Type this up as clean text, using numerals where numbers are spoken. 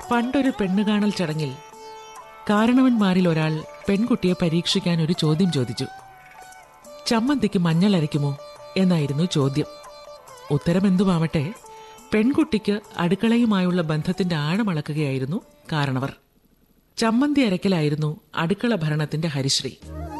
പണ്ടൊരു പെണ്ണുകാണൽ ചടങ്ങിൽ കാരണവന്മാരിൽ ഒരാൾ പെൺകുട്ടിയെ പരീക്ഷിക്കാൻ ഒരു ചോദ്യം ചോദിച്ചു. ചമ്മന്തിക്ക് മഞ്ഞൾ അരയ്ക്കുമോ എന്നായിരുന്നു ചോദ്യം. ഉത്തരമെന്തുമാവട്ടെ, പെൺകുട്ടിക്ക് അടുക്കളയുമായുള്ള ബന്ധത്തിന്റെ ആഴമളക്കുകയായിരുന്നു കാരണവർ. ചമ്മന്തി അരക്കലായിരുന്നു അടുക്കള ഭരണത്തിന്റെ ഹരിശ്രീ.